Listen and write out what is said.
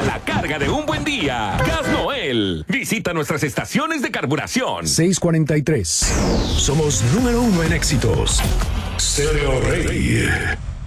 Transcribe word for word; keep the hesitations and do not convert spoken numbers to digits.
la carga de un buen día. Gas Noel. Visita nuestras estaciones de carburación. seis cuarenta y tres. Somos número uno en éxitos. Stereo Rey.